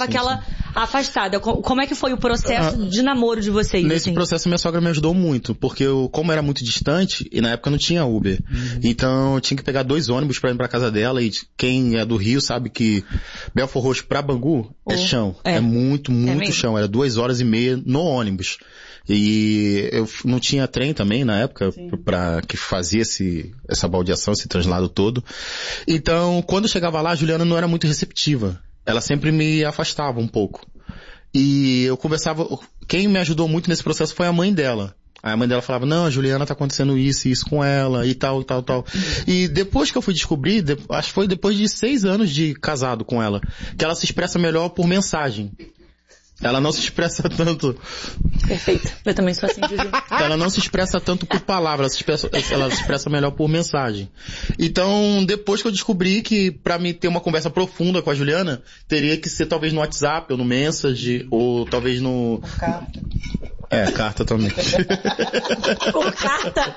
dava aquela afastada. Como é que foi o processo de namoro de vocês? Nesse processo minha sogra me ajudou muito, porque eu, como era muito distante, e na época não tinha Uber, então eu tinha que pegar 2 ônibus pra ir pra casa dela, e quem é do Rio sabe que Belford Roxo pra Bangu é chão. É muito chão. Era 2h30 no ônibus. E eu não tinha trem também na época pra que fazia essa baldeação, esse translado todo. Então, quando eu chegava lá, a Juliana não era muito receptiva. Ela sempre me afastava um pouco. E eu conversava... Quem me ajudou muito nesse processo foi a mãe dela. Aí a mãe dela falava, não, a Juliana tá acontecendo isso e isso com ela, e tal. E depois que eu fui descobrir, acho que foi depois de 6 anos de casado com ela, que ela se expressa melhor por mensagem. Ela não se expressa tanto... Perfeito. Eu também sou assim, Juju. Ela não se expressa tanto por palavras, ela se expressa melhor por mensagem. Então, depois que eu descobri que pra mim ter uma conversa profunda com a Juliana, teria que ser talvez no WhatsApp, ou no Message, ou talvez no... Carta. Carta também. Por carta?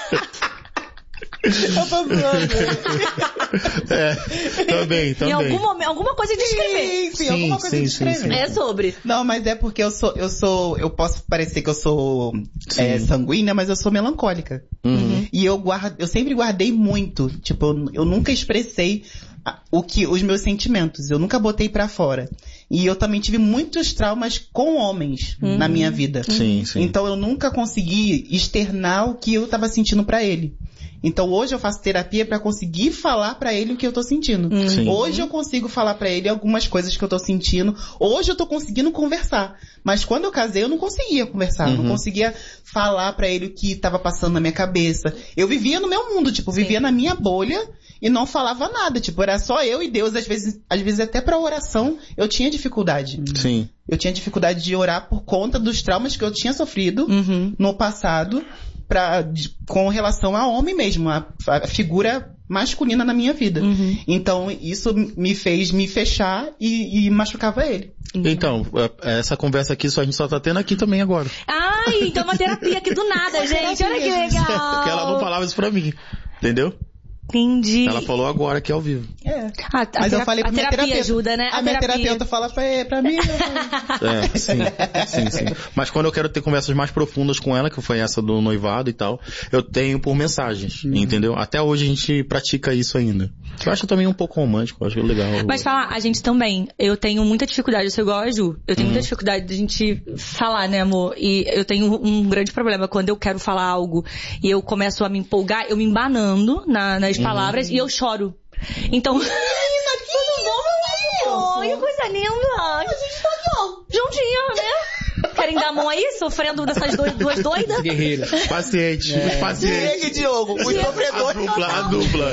Eu tô zoando. Também. Em alguma coisa de escrever. Sim, alguma coisa de escrever. É sobre. Não, mas é porque eu posso parecer que eu sou sanguínea, mas eu sou melancólica. E eu sempre guardei muito, tipo, eu nunca expressei os meus sentimentos, eu nunca botei pra fora. E eu também tive muitos traumas com homens na minha vida. Sim. Então eu nunca consegui externar o que eu tava sentindo pra ele. Então hoje eu faço terapia pra conseguir falar pra ele o que eu tô sentindo. Hoje eu consigo falar pra ele algumas coisas que eu tô sentindo. Hoje eu tô conseguindo conversar. Mas quando eu casei eu não conseguia conversar. Não conseguia falar pra ele o que tava passando na minha cabeça. Eu vivia no meu mundo, tipo, vivia na minha bolha e não falava nada. Tipo, era só eu e Deus. Às vezes até pra oração eu tinha dificuldade. Sim. Eu tinha dificuldade de orar por conta dos traumas que eu tinha sofrido no passado. Com relação a homem mesmo, a figura masculina na minha vida. Então, isso me fez me fechar e machucava ele. Então, essa conversa aqui a gente só tá tendo aqui também agora. Ai, então uma terapia aqui do nada, gente. Olha que legal. Porque ela não falava isso pra mim, entendeu? Entendi. Ela falou agora aqui ao vivo. Mas eu falei pra minha terapeuta. Ajuda, né? A minha terapeuta fala pra mim. Sim. Mas quando eu quero ter conversas mais profundas com ela, que foi essa do noivado e tal, eu tenho por mensagens, entendeu? Até hoje a gente pratica isso ainda. Eu acho também um pouco romântico, eu acho legal. Mas falar, a gente também, eu tenho muita dificuldade, eu sou igual a Ju, eu tenho muita dificuldade de a gente falar, né, amor? E eu tenho um grande problema, quando eu quero falar algo e eu começo a me empolgar, eu me embanando nas palavras e eu choro. Então... Menina, que tudo bom, meu amor? Que coisa linda! A gente tá aqui, ó, juntinho, né? Querem dar a mão aí, sofrendo dessas duas doidas? Guerreira. Paciente. Diego e Diogo, os sofredores. A dupla.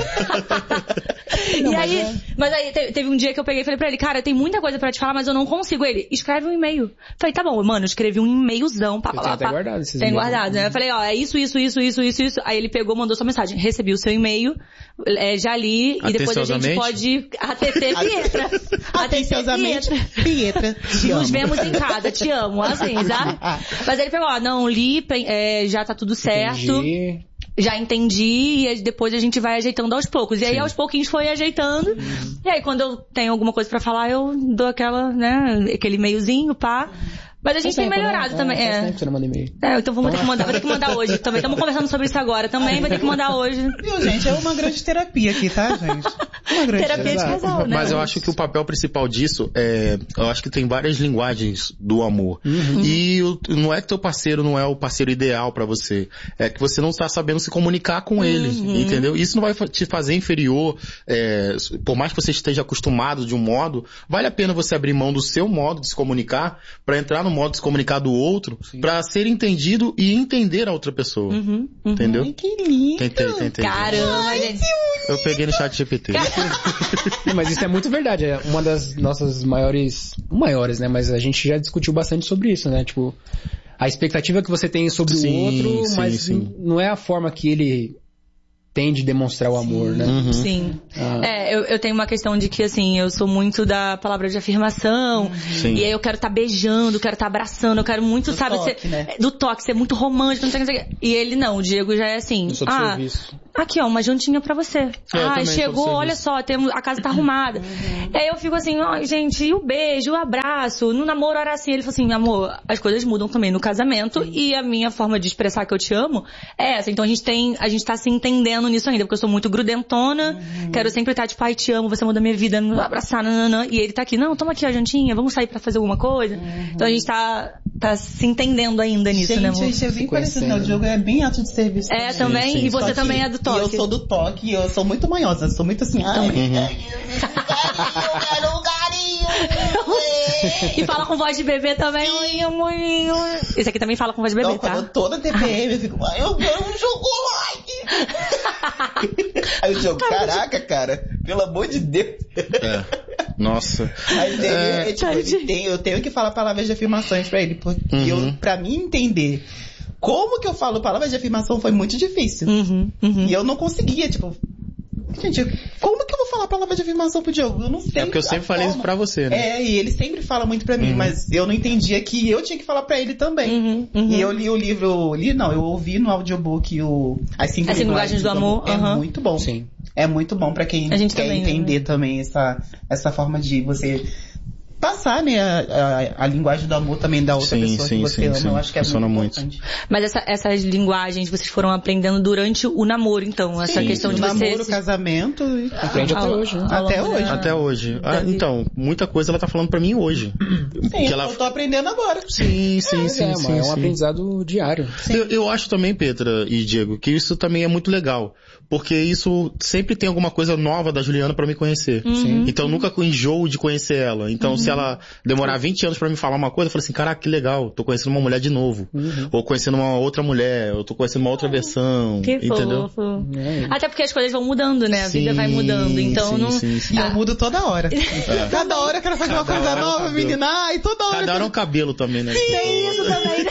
E aí, mas aí teve um dia que eu peguei e falei pra ele, cara, tem muita coisa pra te falar, mas eu não consigo. Ele, escreve um e-mail. Falei, tá bom, mano, eu escrevi um e-mailzão. Até guardado esses tem guardado, né? Eu falei, ó, é isso. Aí ele pegou, mandou sua mensagem. Recebi o seu e-mail, já li, e depois a gente pode... ATT Pietra. Atenciosamente, Pietra. Nos vemos em casa, te amo, assim, sabe? Mas ele pegou, ó, não, li, já tá tudo certo. Entendi. Já entendi, e depois a gente vai ajeitando aos poucos. E aí, aos pouquinhos, foi ajeitando. E aí, quando eu tenho alguma coisa pra falar, eu dou aquele e-mailzinho, pá. Mas a gente tem melhorado também. Você não manda e-mail. Então vou ter que mandar hoje. Também estamos conversando sobre isso agora. Também vai ter que mandar hoje. Viu, gente? É uma grande terapia aqui, tá, gente? Uma grande terapia de casal, né? Mas eu acho que o papel principal disso eu acho que tem várias linguagens do amor. E não é que teu parceiro não é o parceiro ideal pra você. É que você não está sabendo se comunicar com ele, entendeu? Isso não vai te fazer inferior. Por mais que você esteja acostumado de um modo, vale a pena você abrir mão do seu modo de se comunicar pra entrar no modo de se comunicar do outro, pra ser entendido e entender a outra pessoa. Entendeu? Ai, que lindo. Tentei. Caramba, gente. Eu peguei no chat GPT. Mas isso é muito verdade. É uma das nossas maiores, né? Mas a gente já discutiu bastante sobre isso, né? Tipo, a expectativa que você tem sobre o outro, mas não é a forma que ele tem de demonstrar o amor, né? Sim. Eu tenho uma questão de que, assim, eu sou muito da palavra de afirmação, e aí eu quero estar beijando, quero estar abraçando, eu quero muito, do toque, né? Do toque, ser muito romântico, não sei o que. E ele não, o Diego já é assim, eu sou do serviço. aqui ó, uma jantinha pra você. Chegou, olha só, a casa tá arrumada. E aí eu fico assim, gente, e o beijo, o abraço, no namoro era assim. Ele falou assim, amor, as coisas mudam também no casamento e a minha forma de expressar que eu te amo é essa. Então a gente tá se entendendo nisso ainda, porque eu sou muito grudentona, quero sempre estar tipo, ai, te amo, você muda minha vida, me abraçar, nananã. E ele tá aqui, não, toma aqui a jantinha, vamos sair pra fazer alguma coisa. Então a gente tá se entendendo ainda nisso, gente, né, amor? Gente, é bem parecido, né? O Diogo é bem ato de serviço. Também, sim. E você também é do toque. E eu sou do toque, e eu sou muito manhosa, sou muito assim, E fala com voz de bebê também. Esse aqui também fala com voz de bebê, não, tá? Quando eu tô na TPM, eu fico, eu quero um chocolate. Aí o Diogo, caraca, cara, pelo amor de Deus. Nossa. Aí eu tenho que falar palavras de afirmações pra ele, porque pra mim entender como que eu falo palavras de afirmação foi muito difícil. E eu não conseguia, tipo... Gente, como que eu vou falar palavra de afirmação pro Diogo? Eu não sei. É porque eu sempre falei isso pra você, né? E ele sempre fala muito pra mim, mas eu não entendia que eu tinha que falar pra ele também. E eu li o livro... eu ouvi no audiobook As 5 Linguagens do Amor. É muito bom. Sim. É muito bom pra quem quer também, entender também essa forma de você... passar, né, a linguagem do amor também da outra pessoa que você ama. Eu acho que é muito importante. Mas essas linguagens vocês foram aprendendo durante o namoro, então? Essa questão de você... namoro, casamento... Aprende até hoje, né? Até hoje. Então, muita coisa ela tá falando pra mim hoje. Sim, eu tô aprendendo agora. Sim. É um aprendizado diário. Eu acho também, Petra e Diego, que isso também é muito legal. Porque isso sempre tem alguma coisa nova da Juliana pra me conhecer. Então, eu nunca enjoo de conhecer ela. Então, se ela demorar 20 anos pra me falar uma coisa, eu falo assim, caraca, que legal, tô conhecendo uma mulher de novo. Ou conhecendo uma outra mulher, ou tô conhecendo uma outra versão. Que entendeu? fofo. Até porque as coisas vão mudando, né? A vida vai mudando. Então E eu mudo toda hora. Cada hora eu quero fazer uma coisa nova, menina. E toda hora. Cada hora é um cabelo também, né? Tem isso também,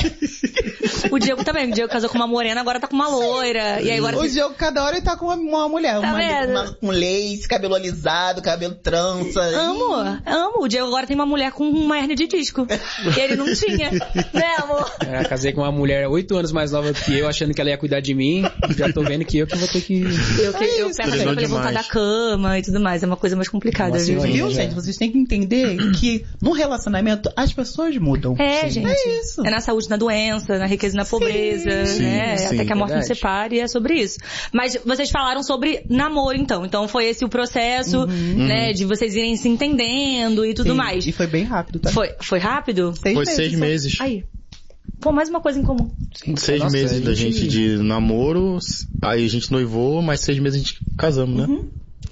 né? O Diego também. O Diego casou com uma morena, agora tá com uma loira. E aí agora... O Diego, cada hora ele tá com uma mulher. Com lace, cabelo alisado, cabelo trança. Amo. O Diego agora tem uma mulher com uma hérnia de disco. E ele não tinha. Né, amor? Eu casei com uma mulher 8 anos mais nova que eu, achando que ela ia cuidar de mim. Já tô vendo que eu que vou ter que... Eu peço pra levantar da cama e tudo mais. É uma coisa mais complicada, viu? Viu, gente? Vocês têm que entender que no relacionamento as pessoas mudam. Gente. É isso. É na saúde, na doença, na riqueza e na pobreza, né? Até que a morte nos separe, é sobre isso. Mas vocês falaram sobre namoro, então. Então foi esse o processo, né? De vocês irem se entendendo e tudo mais. E foi bem rápido, tá? Foi rápido? Foi 6 meses. Aí. Pô, mais uma coisa em comum. 6 meses da gente de namoro, aí a gente noivou, mais 6 meses a gente casamos, né?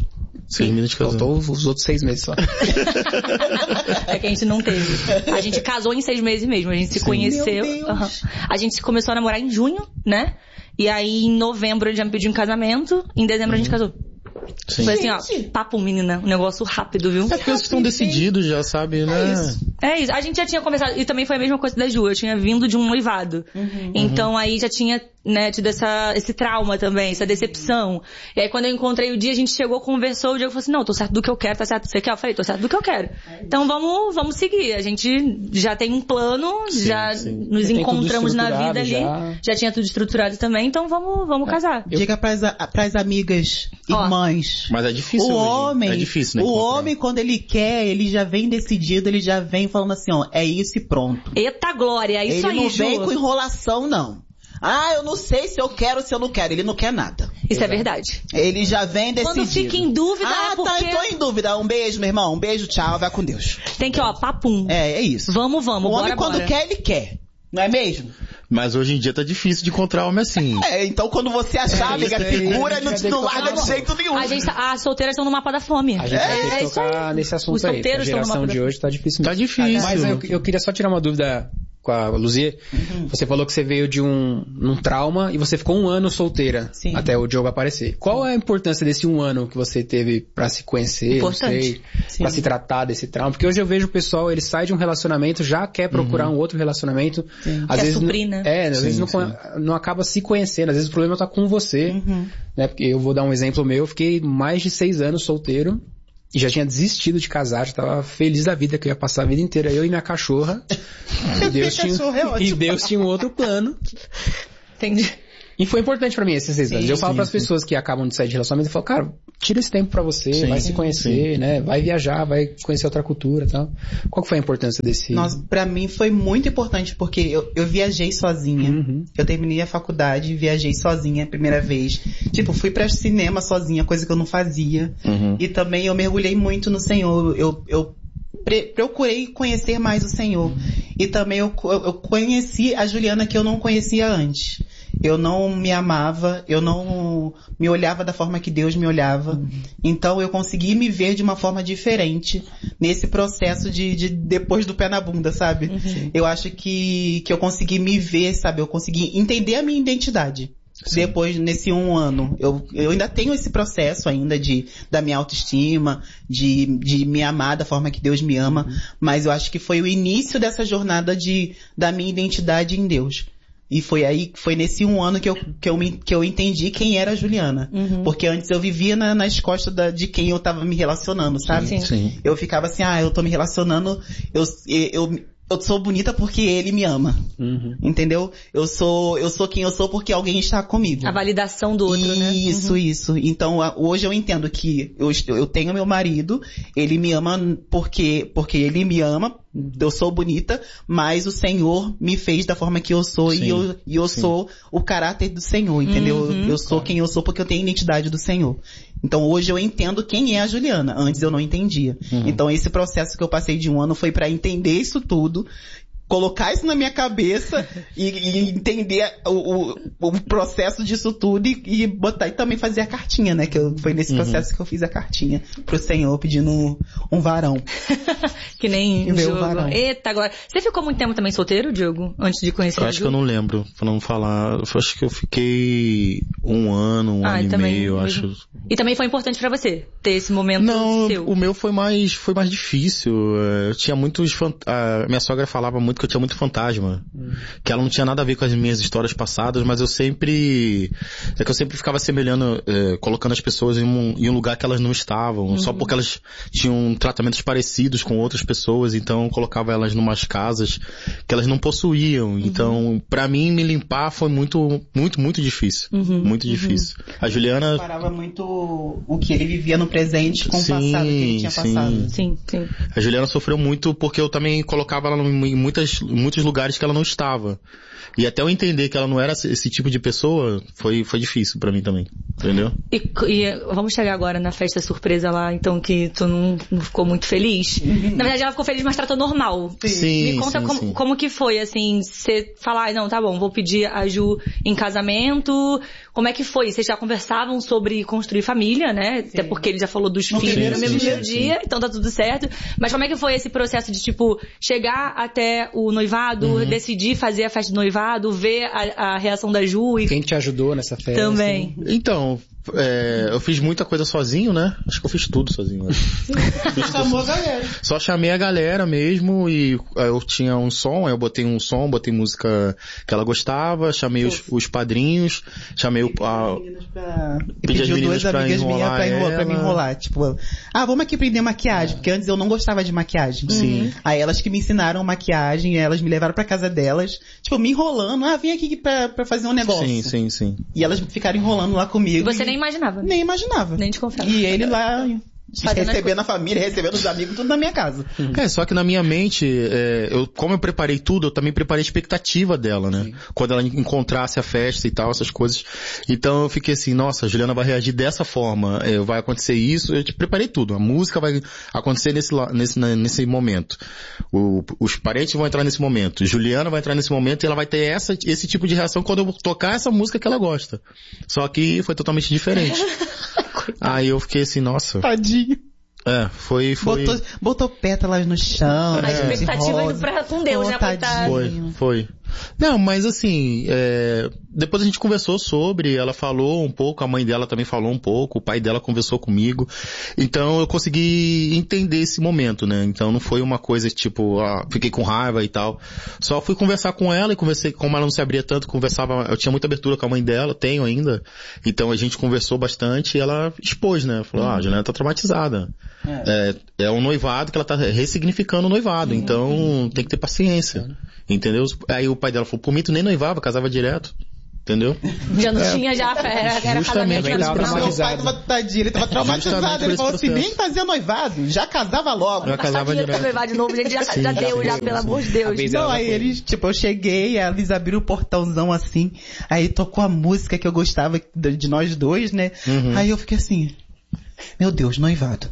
6 meses a gente casamos. Faltou os outros 6 meses só. É que a gente não teve. A gente casou em 6 meses mesmo. A gente se conheceu. A gente começou a namorar em junho, né? E aí em novembro ele já me pediu um casamento. Em dezembro a gente casou. Sim. Foi assim, ó, papo, menina, um negócio rápido, viu? É porque eles estão decididos já, sabe, né? É isso. A gente já tinha conversado, e também foi a mesma coisa da Ju, eu tinha vindo de um noivado. Então aí já tinha, né, tido esse trauma também, essa decepção. E aí quando eu encontrei o dia, a gente chegou, conversou, o Diego falou assim, não, tô certo do que eu quero, tá certo do que você quer? Eu falei, tô certo do que eu quero. Então vamos seguir. A gente já tem um plano, nos encontramos na vida ali. Já tinha tudo estruturado também, então vamos casar. Diga pras amigas, irmãs. Mas é difícil é difícil, né? O homem, quando ele quer, ele já vem decidido, ele já vem falando assim, ó, é isso e pronto. Eita glória, é isso aí, Ele não vem com enrolação, não. Eu não sei se eu quero ou se eu não quero. Ele não quer nada. Isso é verdade. Ele já vem decidido. Quando fica em dúvida, é porque... eu tô em dúvida. Um beijo, meu irmão. Um beijo, tchau, vai com Deus. Tem que, papum. É isso. Vamos, o homem quando quer, ele quer. Não é mesmo? Mas hoje em dia tá difícil de encontrar homem assim. Então quando você achar, amiga, segura e não larga de jeito nenhum. As solteiras estão no mapa da fome. A gente vai ter que tocar nesse assunto aí. A geração de hoje tá difícil mesmo. Tá difícil. Mas eu queria só tirar uma dúvida com a Luzia. Você falou que você veio de um trauma e você ficou 1 ano solteira. Sim. Até o Diogo aparecer. Qual é a importância desse 1 ano que você teve pra se conhecer, importante. Pra se tratar desse trauma? Porque hoje eu vejo o pessoal, ele sai de um relacionamento, já quer procurar um outro relacionamento. Às vezes suprir, né? Às vezes não acaba se conhecendo. Às vezes o problema tá com você. Né? Porque eu vou dar um exemplo meu. Eu fiquei mais de 6 anos solteiro. E já tinha desistido de casar, já tava feliz da vida, que eu ia passar a vida inteira, eu e minha cachorra. E Deus tinha um outro plano. Entendi. E foi importante pra mim esses 6 anos. Eu falo pras pessoas que acabam de sair de relacionamento, eu falo, cara, tira esse tempo pra você, vai se conhecer, né? Vai viajar, vai conhecer outra cultura e tal. Qual que foi a importância desse... Nossa, pra mim foi muito importante, porque eu viajei sozinha. Eu terminei a faculdade, viajei sozinha a primeira vez. Tipo, fui pra cinema sozinha, coisa que eu não fazia. E também eu mergulhei muito no Senhor. Eu procurei conhecer mais o Senhor. E também eu conheci a Juliana que eu não conhecia antes. Eu não me amava, eu não me olhava da forma que Deus me olhava. Então eu consegui me ver de uma forma diferente nesse processo de depois do pé na bunda, sabe? Eu acho que eu consegui me ver, sabe? Eu consegui entender a minha identidade. Depois, nesse 1 ano, eu ainda tenho esse processo ainda da minha autoestima, de me amar da forma que Deus me ama, mas eu acho que foi o início dessa jornada da minha identidade em Deus. E foi nesse 1 ano que eu entendi quem era a Juliana. Porque antes eu vivia nas costas de quem eu tava me relacionando, sabe? Sim. Eu ficava assim, eu tô me relacionando, eu sou bonita porque ele me ama. Entendeu? Eu sou quem eu sou porque alguém está comigo. A validação do outro, né? Isso. Então, hoje eu entendo que eu tenho meu marido, ele me ama porque ele me ama, eu sou bonita, mas o Senhor me fez da forma que eu sou e eu sou o caráter do Senhor, entendeu? Eu sou quem eu sou porque eu tenho a identidade do Senhor. Então hoje eu entendo quem é a Juliana. Antes eu não entendia. Então esse processo que eu passei de 1 ano foi pra entender isso tudo, colocar isso na minha cabeça e entender o processo disso tudo e botar e também fazer a cartinha, né? Foi nesse processo que eu fiz a cartinha pro Senhor pedindo um varão. Que nem Diogo. Varão. Eita, agora. Você ficou muito tempo também solteiro, Diogo? Antes de conhecer eu acho que eu não lembro, pra não falar. Eu acho que eu fiquei 1 ano, um ano e meio, acho. E também foi importante pra você ter esse momento seu? Não, o meu foi mais difícil. Eu tinha muitos... minha sogra falava muito que eu tinha muito fantasma. Que ela não tinha nada a ver com as minhas histórias passadas, mas eu sempre ficava semelhando, colocando as pessoas em um lugar que elas não estavam, só porque elas tinham tratamentos parecidos com outras pessoas, então eu colocava elas numas casas que elas não possuíam. Então, pra mim, me limpar foi muito, muito, muito difícil. Muito difícil. A Juliana... comparava muito o que ele vivia no presente com o passado que ele tinha passado. Sim. A Juliana sofreu muito porque eu também colocava ela em muitos lugares que ela não estava. E até eu entender que ela não era esse tipo de pessoa, foi difícil pra mim também. Entendeu? E vamos chegar agora na festa surpresa lá, então, que tu não ficou muito feliz. Na verdade, ela ficou feliz, mas tratou normal. Sim. Me conta como que foi, assim, você falar, não, tá bom, vou pedir a Ju em casamento. Como é que foi? Vocês já conversavam sobre construir família, né? Sim. Até porque ele já falou dos filhos no mesmo dia, então tá tudo certo. Mas como é que foi esse processo de, tipo, chegar até o noivado, decidir fazer a festa do noivado, ver a reação da Ju e... Quem te ajudou nessa festa? Também. Então, eu fiz muita coisa sozinho, né? Acho que eu fiz tudo sozinho. Chamou a galera. Só chamei a galera mesmo e eu tinha um som, eu botei música que ela gostava, chamei os padrinhos, chamei pedi as meninas pra enrolar pra me enrolar. Tipo, vamos aqui aprender maquiagem, porque antes eu não gostava de maquiagem. Sim. Aí elas que me ensinaram maquiagem, elas me levaram pra casa delas, tipo, me enrolando, vem aqui pra fazer um negócio. Sim. E elas ficaram enrolando lá comigo. Você nem imaginava? Nem imaginava. Nem te confesso. E ele lá... recebendo a família, recebendo os amigos, tudo na minha casa. Só que na minha mente, como eu preparei tudo, eu também preparei a expectativa dela, né? Sim. Quando ela encontrasse a festa e tal, essas coisas. Então eu fiquei assim, nossa, a Juliana vai reagir dessa forma, vai acontecer isso, eu te preparei tudo. A música vai acontecer nesse momento. Os parentes vão entrar nesse momento. Juliana vai entrar nesse momento e ela vai ter esse tipo de reação quando eu tocar essa música que ela gosta. Só que foi totalmente diferente. Aí eu fiquei assim, nossa. Tadinho. Foi. Botou pétalas no chão. A expectativa indo com Deus, né, coitado. Foi. Não, mas assim, depois a gente conversou sobre, ela falou um pouco, a mãe dela também falou um pouco, o pai dela conversou comigo, então eu consegui entender esse momento, né, então não foi uma coisa tipo, fiquei com raiva e tal, só fui conversar com ela e conversei, como ela não se abria tanto, eu tinha muita abertura com a mãe dela, tenho ainda, então a gente conversou bastante e ela expôs, né, falou, a Juliana tá traumatizada, é um noivado que ela tá ressignificando o noivado, então tem que ter paciência, entendeu? Aí o pai dela falou, por mim tu nem noivava, casava direto. entendeu? Já não tinha, já era casamento. Meu pai tava tadinho, ele tava traumatizado. Ele falou assim, nem fazia noivado, já casava logo. Já casava direto. Noivar de novo, gente, já deu, pelo amor de Deus. Não, aí eles, tipo, eu cheguei, eles abriram o portãozão assim, aí tocou a música que eu gostava de nós dois, né? Aí eu fiquei assim, meu Deus, noivado.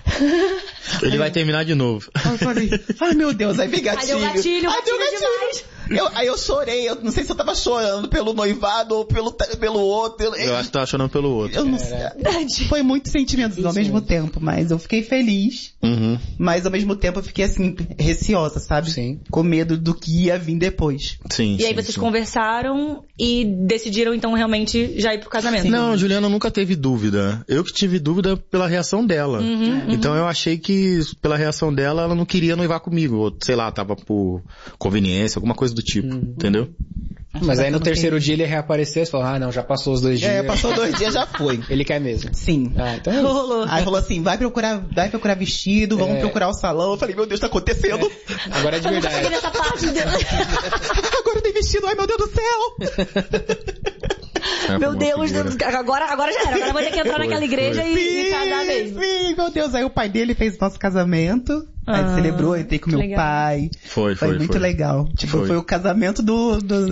Ele vai terminar de novo. Eu falei, ai meu Deus, aí vem gatilho. Aí deu gatilho demais. Aí eu chorei, eu não sei se eu tava chorando pelo noivado ou pelo outro. Eu acho que tava chorando pelo outro. Eu não sei. Foi muitos sentimentos ao mesmo tempo, mas eu fiquei feliz. Mas ao mesmo tempo eu fiquei assim, receosa, sabe? Sim. Com medo do que ia vir depois. Sim. E aí vocês conversaram e decidiram então realmente já ir pro casamento? Não, a Juliana nunca teve dúvida. Eu que tive dúvida pela reação dela. Então eu achei que pela reação dela ela não queria noivar comigo. Ou, sei lá, tava por conveniência, alguma coisa do tipo, entendeu? Mas aí no terceiro dia ele reapareceu e falou, não, já passou os 2 dias. Passou 2 dias, já foi. Ele quer mesmo. Sim. Então rolou. Aí falou assim, vai procurar vestido, vamos procurar o salão. Eu falei, meu Deus, tá acontecendo. Agora é de verdade. Essa parte dele. Agora tem vestido, ai meu Deus do céu. Meu Deus, agora já era. Agora vai ter que entrar naquela igreja e casar mesmo. Sim, meu Deus. Aí o pai dele fez o nosso casamento. Aí celebrou, entrei com meu pai. Foi muito legal. Tipo, foi o casamento do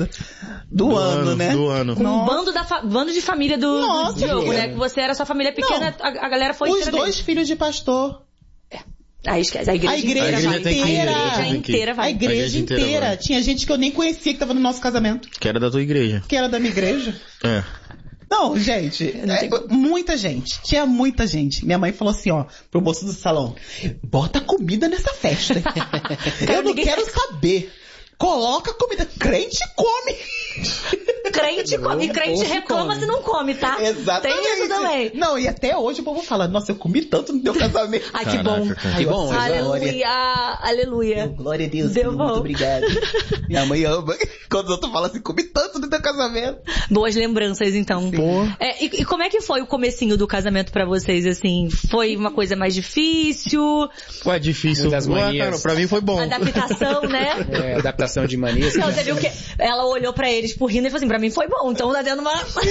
ano, né? Do ano. Com um bando de família do Diogo, né? Que você era sua família pequena, a galera foi os 2 filhos de pastor. Aí esquece, a igreja inteira vai. A igreja inteira. Tinha gente que eu nem conhecia que tava no nosso casamento. Que era da tua igreja. Que era da minha igreja. Não, gente, muita gente. Tinha muita gente. Minha mãe falou assim, pro moço do salão, bota comida nessa festa. Eu não quero saber. Coloca comida. Crente come. Crente come. E crente reclama se não come, tá? Exatamente. Tem isso também. Não, e até hoje o povo fala, nossa, eu comi tanto no teu casamento. Ai, que bom. Que bom. Aleluia. Glória a Deus, Deu muito obrigado. Minha mãe ama. Quando os outros falam assim, comi tanto no teu casamento. Boas lembranças, então. E como é que foi o comecinho do casamento pra vocês, assim? Foi uma coisa mais difícil? Ué, difícil. Das manias. Cara, pra mim foi bom. Adaptação, né? Adaptação de manias. Não, você viu que ela olhou pra eles por rindo e falou assim, pra mim foi bom, então tá dando uma...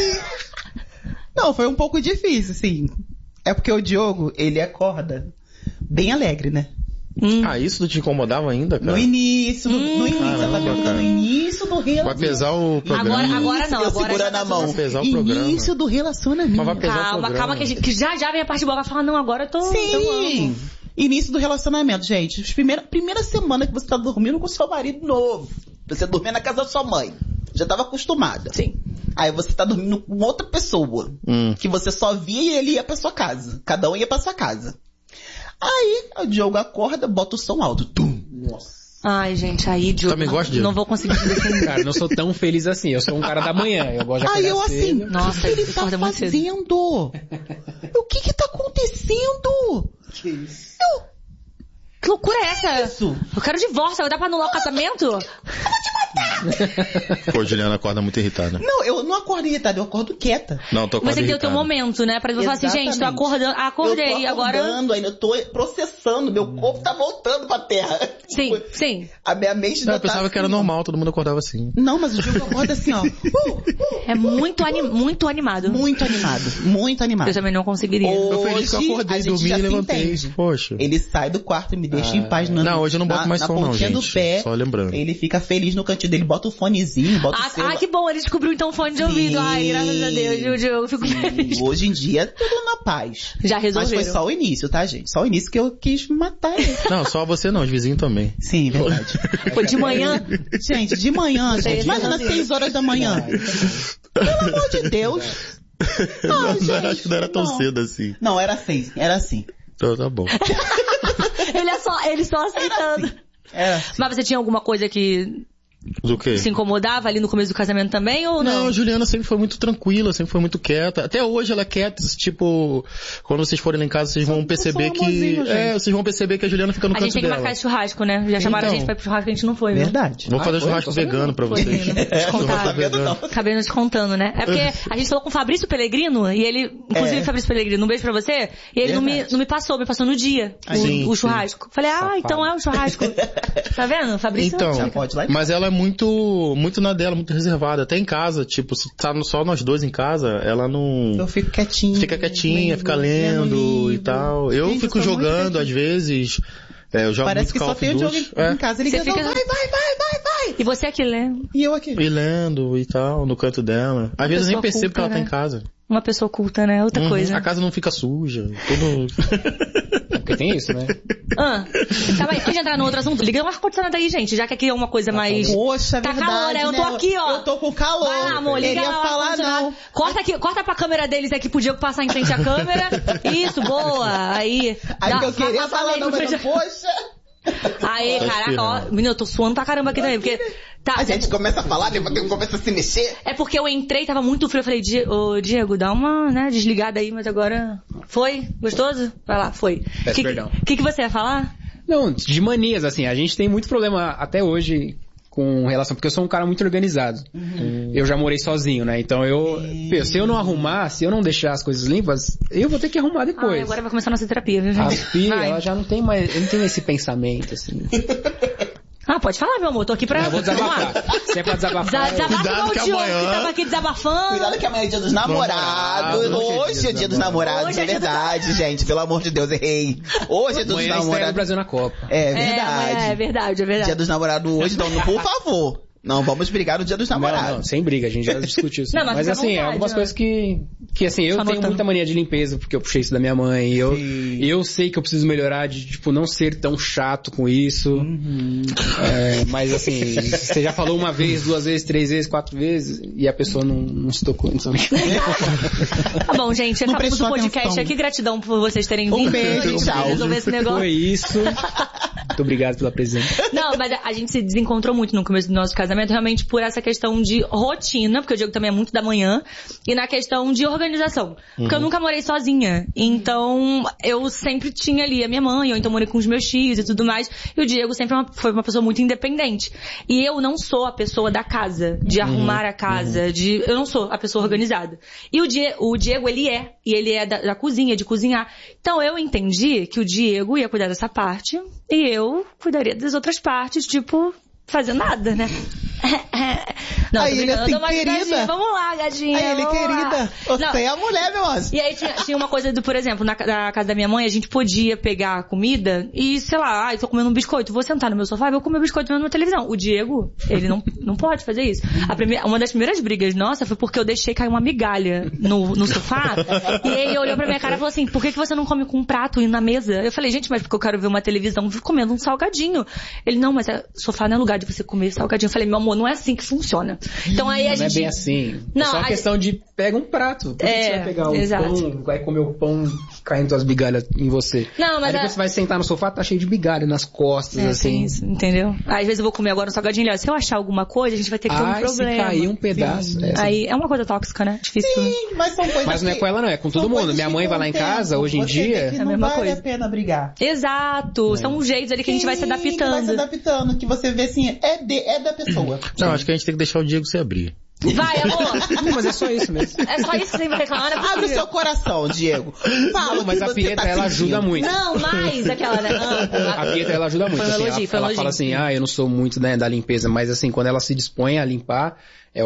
Não, foi um pouco difícil, sim. É porque o Diogo, ele acorda bem alegre, né? Isso não te incomodava ainda, cara? No início, no início do relacionamento. Vai pesar o programa. Agora não, agora segura na mão. Vai pesar o programa. Início do relacionamento. Mas vai pesar o programa. Calma, que já vem a parte boa, vai falar, não, agora eu tô... Sim! Início do relacionamento, gente. Primeira semana que você tá dormindo com seu marido novo. Você dormia na casa da sua mãe. Já tava acostumada. Sim. Aí você tá dormindo com outra pessoa. Que você só via e ele ia pra sua casa. Cada um ia pra sua casa. Aí, o Diogo acorda, bota o som alto. Tum. Nossa. Ai, gente, aí, Diogo, também gosto de não vou conseguir te defender. Cara, não sou tão feliz assim. Eu sou um cara da manhã. Eu gosto de acordar cedo. Nossa, o que ele tá fazendo? O que tá acontecendo? Que isso? Que loucura é essa? Isso? Eu quero divórcio, vai dar pra anular o casamento? Eu vou te matar! Pô, Juliana acorda muito irritada. Não, eu não acordo irritada, eu acordo quieta. Não, tô acordando. Você tem o teu momento, né? Pra você falar assim, gente, tô acordando, acordei, agora... Ainda eu tô processando, meu corpo tá voltando pra terra. Sim, sim. A minha mente ainda eu pensava que era normal, todo mundo acordava assim. Não, mas o Diogo acorda assim, ó. É muito animado. Muito animado. Eu também não conseguiria. Eu feliz que eu acordei, dormi e levantei. Poxa. Ele sai do quarto e me deixa em paz. Não, hoje eu não boto mais som não, gente. Do pé, só lembrando. Ele fica feliz no cantinho dele, bota o fonezinho, bota o celular. Que bom, ele descobriu então o fone de ouvido. Ai, graças a Deus, eu fico feliz. Hoje em dia, tudo na paz. Já resolveram. Mas foi só o início, tá, gente? Só o início que eu quis matar ele. Não, só você não, os vizinhos também. Sim, verdade. Foi de manhã? Gente, de manhã, gente. Imagina 6 horas da manhã. Pelo amor de Deus. Acho que não era tão cedo assim. Não, era assim. Então tá bom. ele só aceitando. Era assim. Mas você tinha alguma coisa que... Do quê? Se incomodava ali no começo do casamento também, ou não? Não, a Juliana sempre foi muito tranquila, sempre foi muito quieta. Até hoje ela é quieta, tipo, quando vocês forem lá em casa, vocês vão perceber que... vocês vão perceber que a Juliana fica no canto dela. A gente tem que marcar esse churrasco, né? Já chamaram a gente pra ir pro churrasco, a gente não foi, verdade. Vou fazer churrasco vegano pra vocês. Acabei não te contando, né? É porque a gente falou com o Fabrício Pellegrino, e ele, inclusive Fabrício Pellegrino, um beijo pra você, e ele não me passou no dia, o churrasco. Falei, então é um churrasco. Tá vendo? Fabrício então, pode lá. Mas ela muito na dela, muito reservada. Até em casa, tipo, se tá só nós dois em casa, ela não... Eu fico quietinha. Fica quietinha, fica lendo e tal. Eu fico jogando às vezes. Eu jogo Parece muito Call of Duty. Parece que só tem o jogo em casa. Ele fica... vai. E você aqui lendo. E eu aqui. E lendo e tal, no canto dela. Às vezes eu nem percebo que ela tá em casa. Uma pessoa oculta, né? Outra coisa. A casa não fica suja. Tudo... Porque tem isso, né? Tá bem, antes de entrar no outro assunto, liga o ar-condicionado aí, gente, já que aqui é uma coisa mais... Poxa, tá verdade, calor, né? Eu tô aqui, ó. Eu tô com calor. Vai lá, amor, liga lá o ar-condicionado. Corta pra câmera deles aqui, pro Diego passar em frente à câmera. Isso, boa. Aí que eu queria falar, não, mas poxa... Aí, caraca, ó, menino, eu tô suando pra caramba aqui também, porque... Tá, a gente começa a falar, depois começa a se mexer. É porque eu entrei, tava muito frio, eu falei, Diego, dá uma, né, desligada aí, mas agora... Foi? Gostoso? Vai lá, foi. Peço perdão. O que você ia falar? Não, de manias, assim, a gente tem muito problema até hoje com relação, porque eu sou um cara muito organizado. Eu já morei sozinho, né? Então se eu não arrumar, se eu não deixar as coisas limpas, eu vou ter que arrumar depois. Agora vai começar a nossa terapia, viu, gente? A Pia, ela já não tem mais, eu não tenho esse pensamento, assim. Pode falar, meu amor, tô aqui pra... Eu vou desabafar. Se é pra desabafar... Cuidado que amanhã... que tava aqui desabafando. Cuidado que amanhã é dia dos namorados. Hoje é dia dos namorados, é verdade, gente. Pelo amor de Deus, errei. Hoje é dia dos namorados. do Brasil na Copa. É verdade. É verdade. Dia dos namorados hoje, então, por favor. Não vamos brigar no dia dos namorados. Não, sem briga, a gente já discutiu isso. Não, mas assim, vontade, algumas coisas que assim, eu tenho muita mania de limpeza, porque eu puxei isso da minha mãe, e eu sei que eu preciso melhorar de, tipo, não ser tão chato com isso. Mas assim, você já falou uma vez, 2 vezes, 3 vezes, 4 vezes, e a pessoa não se tocou, não sabe. Tá bom, gente, acabamos o podcast aqui, gratidão por vocês terem vindo. Um beijo, tchau. Resolver esse negócio. Foi isso. Muito obrigado pela presença. Não, mas a gente se desencontrou muito no começo do nosso casamento, realmente por essa questão de rotina, porque o Diego também é muito da manhã, e na questão de organização. Porque eu nunca morei sozinha. Então, eu sempre tinha ali a minha mãe, ou então morei com os meus tios e tudo mais, e o Diego sempre foi uma pessoa muito independente. E eu não sou a pessoa da casa, de arrumar a casa, eu não sou a pessoa organizada. E o Diego, ele é da cozinha, de cozinhar. Então, eu entendi que o Diego ia cuidar dessa parte, e eu cuidaria das outras partes, tipo, fazer nada, né? Não, aí ele assim, querida. Vamos lá, gadinha. Aí ele, querida. Você é a mulher, meu anjo. E aí tinha uma coisa por exemplo, na casa da minha mãe, a gente podia pegar a comida e, sei lá, tô comendo um biscoito, vou sentar no meu sofá e vou comer o biscoito vendo na televisão. O Diego, ele não pode fazer isso. Uma das primeiras brigas nossa foi porque eu deixei cair uma migalha no sofá e ele olhou pra minha cara e falou assim, por que você não come com um prato e na mesa? Eu falei, gente, mas porque eu quero ver uma televisão comendo um salgadinho. Ele, não, mas sofá não é lugar de você comer salgadinho. Eu falei, meu amor, não é assim que funciona. Então aí a gente... Não é bem assim. É só uma questão de pega um prato. Por que você vai pegar pão, vai comer o pão caindo as migalhas em você? Não, mas aí depois você vai sentar no sofá, tá cheio de migalha nas costas, assim. Tem isso, entendeu? Às vezes eu vou comer agora um salgadinho, se eu achar alguma coisa, a gente vai ter que ter um problema. Se cair um pedaço. Aí é uma coisa tóxica, né? Difícil. Sim, mas são coisas Mas não é com ela não, é com todo mundo. Minha mãe vai lá em casa, hoje em dia... É a mesma coisa. Não vale a pena brigar. Exato. São jeitos ali que a gente vai se adaptando. Vai se adaptando, que você vê assim, é da pessoa. Não, acho que a gente tem que deixar o Diego se abrir. Vai, amor. Não, mas é só isso mesmo. É só isso que você vai reclamar. Abre o seu coração, Diego. Fala. Não, mas a Pietra, ela ajuda muito. Não, mais aquela, né? A Pietra, ela ajuda muito. Assim, ela fala assim, eu não sou muito, né, da limpeza, mas assim, quando ela se dispõe a limpar,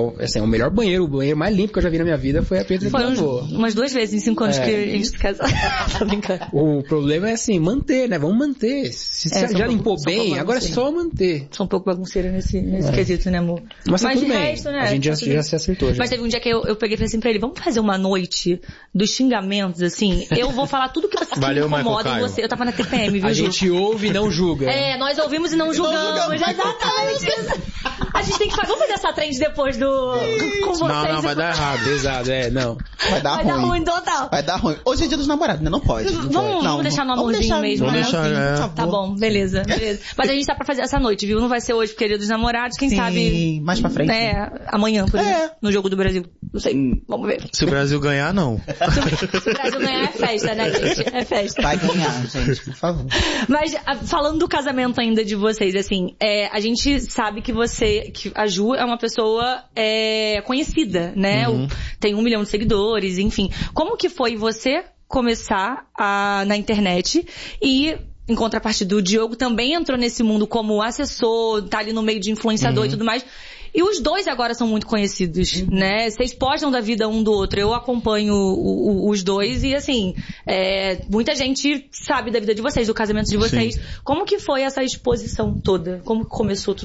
o melhor banheiro, o banheiro mais limpo que eu já vi na minha vida foi a Pietra que lavou. Umas 2 vezes em 5 anos que a gente se casou. Tô brincando. O problema é assim, manter, né? Vamos manter. Se você já limpou bem, agora é só manter. Sou um pouco bagunceira nesse quesito, né, amor? Mas tá tudo bem. Resto, né? A gente já se acertou. Mas teve um dia que eu peguei e falei assim pra ele, vamos fazer uma noite dos xingamentos, assim? Eu vou falar tudo que você se incomoda em você. Eu tava na TPM, viu, A gente ouve e não julga. Nós ouvimos e não julgamos. Exatamente. A gente tem que fazer... Vamos fazer essa trend depois com vocês. Não, vai dar errado. Exato, não. Vai dar ruim total. Vai dar ruim. Hoje é dia dos namorados, né? Não pode. Vamos deixar no amorzinho mesmo. Vamos deixar, Tá bom, beleza. Mas a gente tá pra fazer essa noite, viu? Não vai ser hoje porque é dia dos namorados, quem sabe... mais pra frente. Amanhã, por exemplo. No jogo do Brasil. Não sei, vamos ver. Se o Brasil ganhar, não. Se o Brasil ganhar é festa, né, gente? É festa. Vai ganhar, gente, por favor. Mas, falando do casamento ainda de vocês, assim, a gente sabe que a Ju é uma pessoa conhecida, né? Tem 1 milhão de seguidores, enfim. Como que foi você começar na internet e em contrapartida, o Diogo também entrou nesse mundo como assessor, tá ali no meio de influenciador e tudo mais. E os dois agora são muito conhecidos, né? Vocês postam da vida um do outro. Eu acompanho os dois e, assim, muita gente sabe da vida de vocês, do casamento de vocês. Sim. Como que foi essa exposição toda? Como começou tudo